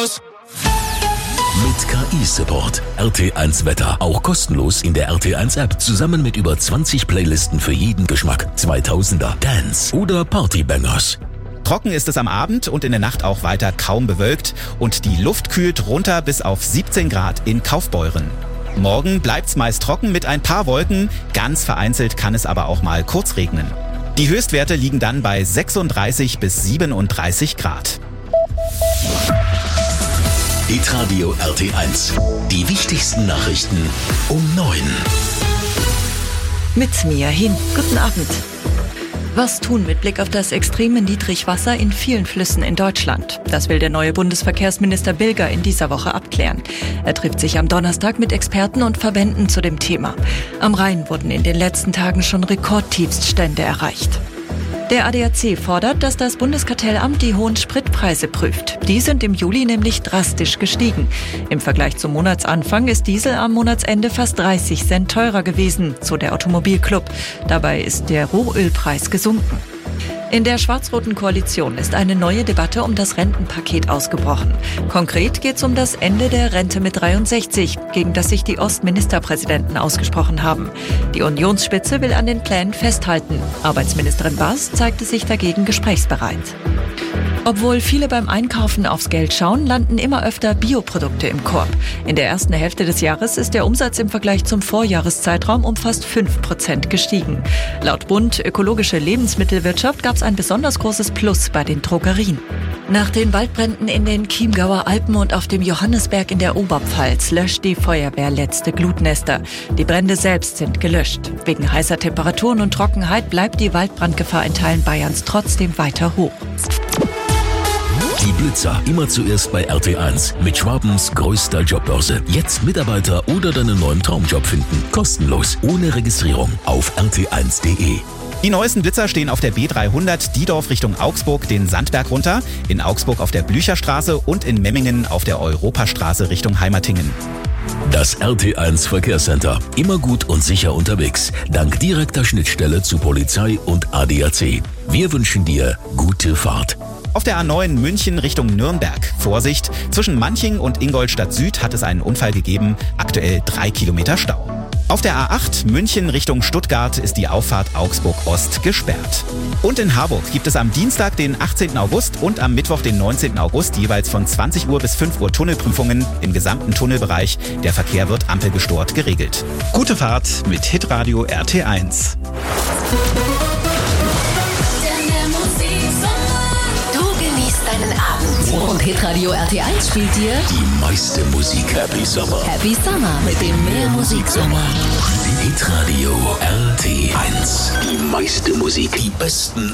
Mit KI-Support. RT1 Wetter. Auch kostenlos in der RT1-App. Zusammen mit über 20 Playlisten für jeden Geschmack. 2000er, Dance oder Partybangers. Trocken ist es am Abend und in der Nacht auch weiter kaum bewölkt. Und die Luft kühlt runter bis auf 17 Grad in Kaufbeuren. Morgen bleibt's meist trocken mit ein paar Wolken. Ganz vereinzelt kann es aber auch mal kurz regnen. Die Höchstwerte liegen dann bei 36 bis 37 Grad. Hitradio RT1. Die wichtigsten Nachrichten um 9. Mit Mia Hin. Guten Abend. Was tun mit Blick auf das extreme Niedrigwasser in vielen Flüssen in Deutschland? Das will der neue Bundesverkehrsminister Bilger in dieser Woche abklären. Er trifft sich am Donnerstag mit Experten und Verbänden zu dem Thema. Am Rhein wurden in den letzten Tagen schon Rekordtiefststände erreicht. Der ADAC fordert, dass das Bundeskartellamt die hohen Spritpreise prüft. Die sind im Juli nämlich drastisch gestiegen. Im Vergleich zum Monatsanfang ist Diesel am Monatsende fast 30 Cent teurer gewesen, so der Automobilclub. Dabei ist der Rohölpreis gesunken. In der schwarz-roten Koalition ist eine neue Debatte um das Rentenpaket ausgebrochen. Konkret geht es um das Ende der Rente mit 63, gegen das sich die Ostministerpräsidenten ausgesprochen haben. Die Unionsspitze will an den Plänen festhalten. Arbeitsministerin Baas zeigte sich dagegen gesprächsbereit. Obwohl viele beim Einkaufen aufs Geld schauen, landen immer öfter Bioprodukte im Korb. In der ersten Hälfte des Jahres ist der Umsatz im Vergleich zum Vorjahreszeitraum um fast 5% gestiegen. Laut Bund Ökologische Lebensmittelwirtschaft gab es ein besonders großes Plus bei den Drogerien. Nach den Waldbränden in den Chiemgauer Alpen und auf dem Johannisberg in der Oberpfalz löscht die Feuerwehr letzte Glutnester. Die Brände selbst sind gelöscht. Wegen heißer Temperaturen und Trockenheit bleibt die Waldbrandgefahr in Teilen Bayerns trotzdem weiter hoch. Die Blitzer immer zuerst bei RT1 mit Schwabens größter Jobbörse. Jetzt Mitarbeiter oder deinen neuen Traumjob finden. Kostenlos, ohne Registrierung auf rt1.de. Die neuesten Blitzer stehen auf der B300 Diedorf Richtung Augsburg den Sandberg runter, in Augsburg auf der Blücherstraße und in Memmingen auf der Europastraße Richtung Heimatingen. Das RT1 Verkehrscenter. Immer gut und sicher unterwegs. Dank direkter Schnittstelle zu Polizei und ADAC. Wir wünschen dir gute Fahrt. Auf der A9 München Richtung Nürnberg. Vorsicht, zwischen Manching und Ingolstadt Süd hat es einen Unfall gegeben. Aktuell 3 Kilometer Stau. Auf der A8 München Richtung Stuttgart ist die Auffahrt Augsburg Ost gesperrt. Und in Harburg gibt es am Dienstag, den 18. August und am Mittwoch, den 19. August jeweils von 20 Uhr bis 5 Uhr Tunnelprüfungen im gesamten Tunnelbereich. Der Verkehr wird ampelgesteuert geregelt. Gute Fahrt mit Hitradio RT1. Deinen Abend. Und Hitradio RT1 spielt dir die meiste Musik. Happy Summer. Happy Summer mit dem Mehr Musiksommer. Hitradio RT1. Die meiste Musik. Die besten